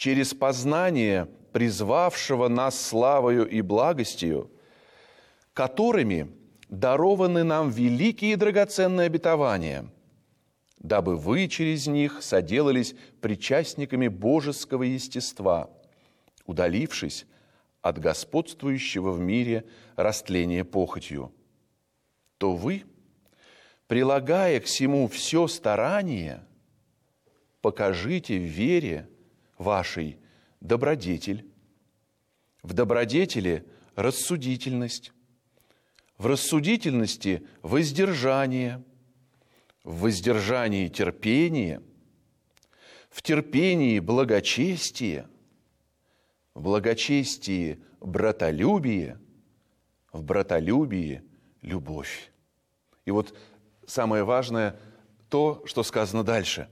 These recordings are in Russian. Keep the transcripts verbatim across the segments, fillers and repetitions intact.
через познание призвавшего нас славою и благостью, которыми дарованы нам великие и драгоценные обетования, дабы вы через них соделались причастниками божеского естества, удалившись от господствующего в мире растления похотью, то вы, прилагая к сему все старание, покажите в вере вашей добродетель, в добродетели рассудительность, в рассудительности воздержание, в воздержании терпение, в терпении благочестие, в благочестии братолюбие, в братолюбии любовь. И вот самое важное то, что сказано дальше.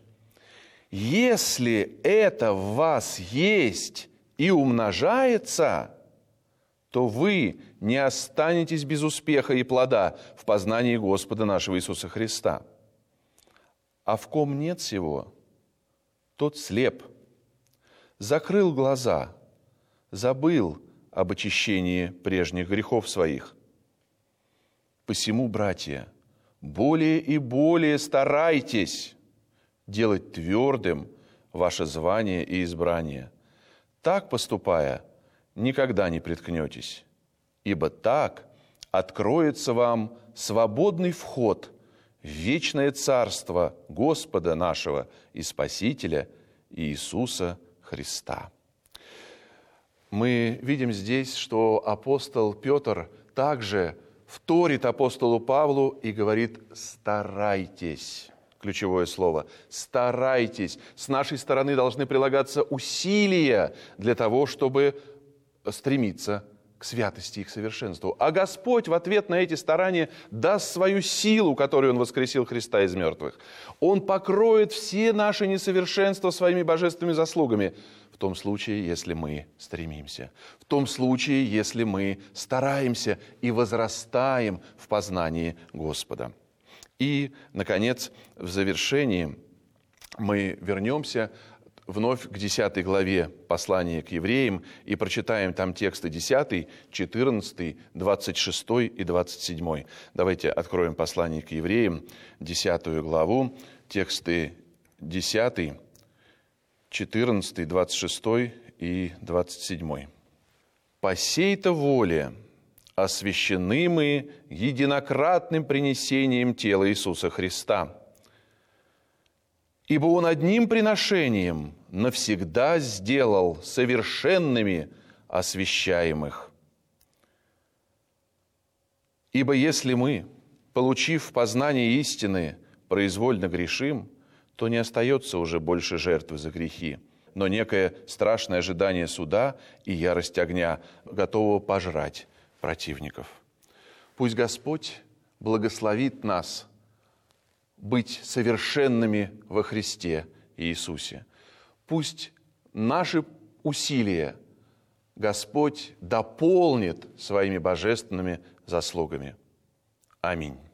Если это в вас есть и умножается, то вы не останетесь без успеха и плода в познании Господа нашего Иисуса Христа. А в ком нет сего, тот слеп, закрыл глаза, забыл об очищении прежних грехов своих. Посему, братья, более и более старайтесь делать твердым ваше звание и избрание. Так поступая, никогда не приткнетесь, ибо так откроется вам свободный вход в вечное царство Господа нашего и Спасителя Иисуса Христа. Мы видим здесь, что апостол Петр также вторит апостолу Павлу и говорит: «Старайтесь». Ключевое слово «старайтесь». С нашей стороны должны прилагаться усилия для того, чтобы стремиться к святости и к совершенству. А Господь в ответ на эти старания даст свою силу, которой Он воскресил Христа из мертвых. Он покроет все наши несовершенства своими божественными заслугами. В том случае, если мы стремимся. В том случае, если мы стараемся и возрастаем в познании Господа. И, наконец, в завершении мы вернемся вновь к десятой главе послания к евреям и прочитаем там тексты десятый, четырнадцатый, двадцать шестой и двадцать седьмой. Давайте откроем послание к евреям, десятую главу, тексты десятый, четырнадцатый, двадцать шестой и двадцать седьмой. «По сей-то воле освящены мы единократным принесением тела Иисуса Христа. Ибо Он одним приношением навсегда сделал совершенными освящаемых. Ибо если мы, получив познание истины, произвольно грешим, то не остается уже больше жертвы за грехи, но некое страшное ожидание суда и ярость огня, готового пожрать противников. Пусть Господь благословит нас быть совершенными во Христе Иисусе. Пусть наши усилия Господь дополнит своими божественными заслугами. Аминь.